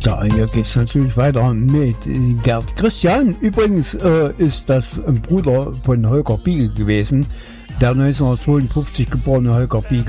Ja, hier geht es natürlich weiter mit Gerd Christian. Übrigens ist das ein Bruder von Holger Biegel gewesen, der 1952 geborene Holger Biegel.